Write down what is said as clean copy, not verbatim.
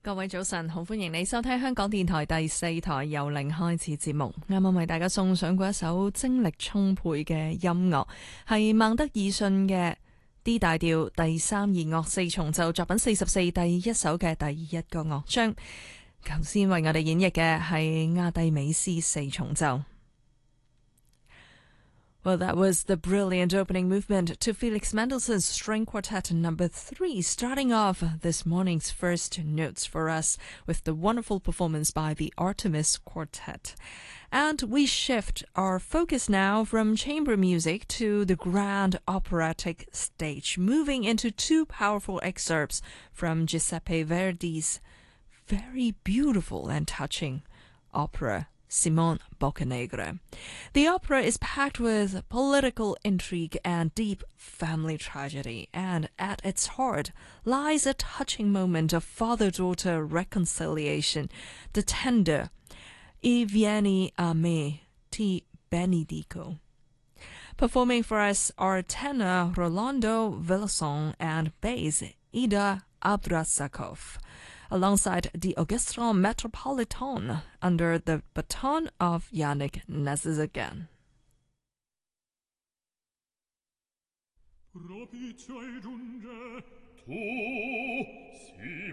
各位早晨，好歡迎你收聽香港電台第4台由零開始節目。啱啱為大家送上過一首精力充沛嘅音樂，係孟德爾遜嘅 D 大調第3、2樂4重奏作品44第一首嘅第1個樂章。頭先為我哋演繹嘅係亞蒂美斯4重奏。Well, that was the brilliant opening movement to Felix Mendelssohn's String Quartet Number 3, starting off this morning's first notes for us with the wonderful performance by the Artemis Quartet. And we shift our focus now from chamber music to the grand operatic stage, moving into two powerful excerpts from Giuseppe Verdi's very beautiful and touching opera, Simone Boccanegra. The opera is packed with political intrigue and deep family tragedy, and at its heart lies a touching moment of father-daughter reconciliation, the tender I vieni a me, ti benedico. Performing for us are tenor Rolando Villason and bass Ida Abrasakov, alongside the Orchestra Metropolitan under the baton of Yannick Nezizegan. Propizio giunge, tu, si